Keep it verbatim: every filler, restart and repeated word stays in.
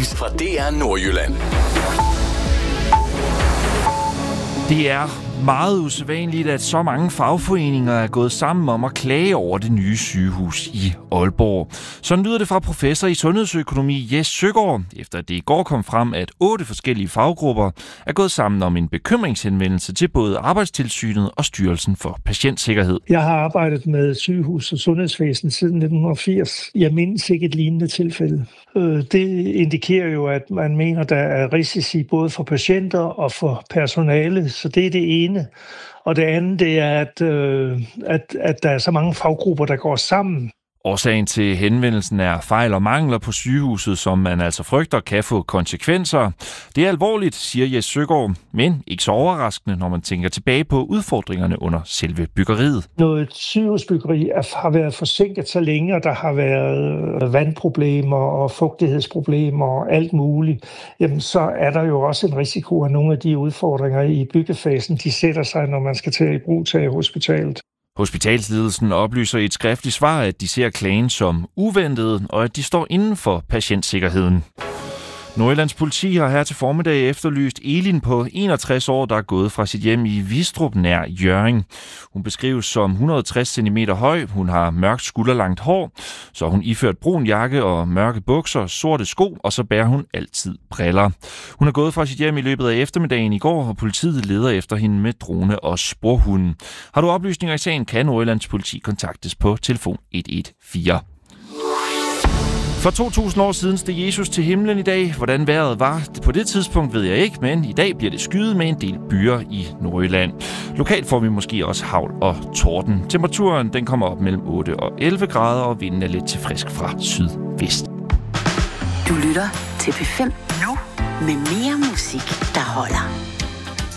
News fra D R Nordjylland. Det er meget usædvanligt, at så mange fagforeninger er gået sammen om at klage over det nye sygehus i Aalborg. Sådan lyder det fra professor i sundhedsøkonomi Jes Søgaard, efter at det i går kom frem, at otte forskellige faggrupper er gået sammen om en bekymringshenvendelse til både Arbejdstilsynet og Styrelsen for Patientsikkerhed. Jeg har arbejdet med sygehus og sundhedsvæsen siden nitten firs. Jeg mindes ikke et lignende tilfælde. Det indikerer jo, at man mener, der er risici både for patienter og for personale, så det er det ene. Og det andet, det er, at, øh, at, at der er så mange faggrupper, der går sammen. Årsagen til henvendelsen er fejl og mangler på sygehuset, som man altså frygter kan få konsekvenser. Det er alvorligt, siger Jes Søgaard, men ikke så overraskende, når man tænker tilbage på udfordringerne under selve byggeriet. Når et sygehusbyggeri har været forsinket så længe, og der har været vandproblemer og fugtighedsproblemer og alt muligt, jamen så er der jo også en risiko, at nogle af de udfordringer i byggefasen, de sætter sig, når man skal til i brug til hospitalet. Hospitalsledelsen oplyser i et skriftligt svar, at de ser klagen som uventet, og at de står inden for patientsikkerheden. Nordjyllands politi har her til formiddag efterlyst Elin på enogtres år, der er gået fra sit hjem i Vistrup nær Hjørring. Hun beskrives som et hundrede og tres centimeter høj, hun har mørkt skulderlangt hår, så hun iført brun jakke og mørke bukser, sorte sko, og så bærer hun altid briller. Hun er gået fra sit hjem i løbet af eftermiddagen i går, og politiet leder efter hende med drone og sporhunden. Har du oplysninger i sagen, kan Nordjyllands politi kontaktes på telefon et et fire. For to tusind år siden steg Jesus til himlen i dag. Hvordan vejret var på det tidspunkt, ved jeg ikke, men i dag bliver det skyet med en del byer i Nordjylland. Lokalt får vi måske også hagl og torden. Temperaturen den kommer op mellem otte og elleve grader, og vinden er lidt til frisk fra sydvest. Du lytter til P fem nu med mere musik.